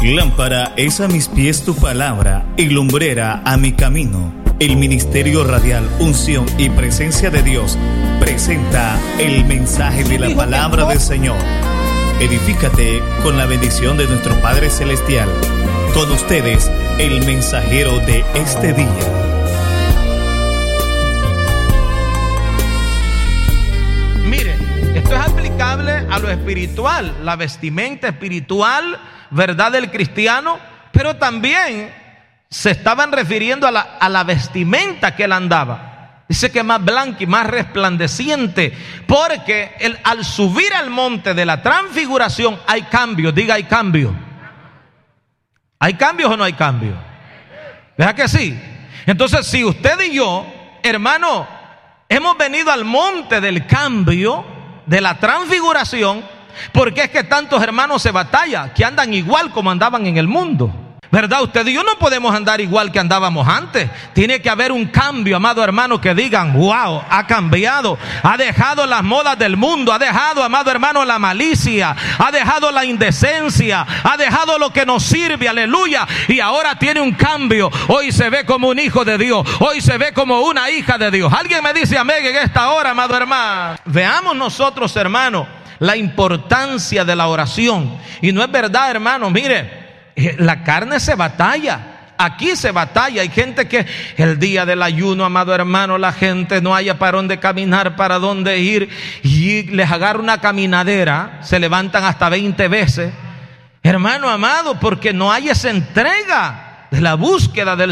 Lámpara es a mis pies tu palabra y lumbrera a mi camino. El Ministerio Radial Unción y Presencia de Dios presenta el mensaje de la palabra del Señor. Edifícate con la bendición de nuestro Padre Celestial. Con ustedes, el mensajero de este día. Mire, esto es aplicable a lo espiritual, la vestimenta espiritual, verdad, del cristiano, pero también se estaban refiriendo a la vestimenta que él andaba. Dice que más blanca y más resplandeciente, porque al subir al monte de la transfiguración hay cambios. Diga, hay cambios. ¿Hay cambios o no hay cambios? ¿Verdad que sí? Entonces, si usted y yo, hermano, hemos venido al monte del cambio, de la transfiguración, porque es que tantos hermanos se batallan, que andan igual como andaban en el mundo. ¿Verdad? Usted y yo no podemos andar igual que andábamos antes. Tiene que haber un cambio, amado hermano, que digan, wow, ha cambiado, ha dejado las modas del mundo, ha dejado, amado hermano, la malicia, ha dejado la indecencia, ha dejado lo que nos sirve, aleluya, y ahora tiene un cambio. Hoy se ve como un hijo de Dios, hoy se ve como una hija de Dios. Alguien me dice amén en esta hora, amado hermano. Veamos nosotros, hermano, la importancia de la oración. Y no es verdad, hermano, mire, la carne se batalla, aquí se batalla. Hay gente que el día del ayuno, amado hermano, la gente no haya para dónde caminar, para dónde ir, y les agarra una caminadera, se levantan hasta 20 veces, hermano amado, porque no hay esa entrega de la búsqueda del